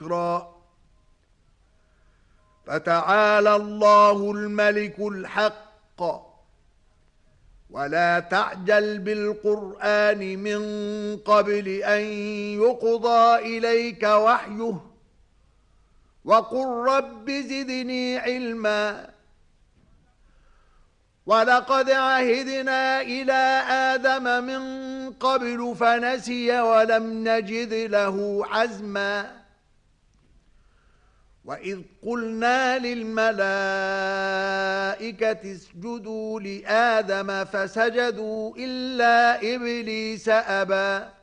ذكرا. فتعالى الله الملك الحق، ولا تعجل بالقرآن من قبل أن يقضى إليك وحيه، وقل رب زدني علما. ولقد عهدنا إلى آدم من قبل فنسي ولم نجد له عزما. وإذ قلنا للملائكة اسجدوا لآدم فسجدوا إلا إبليس أبى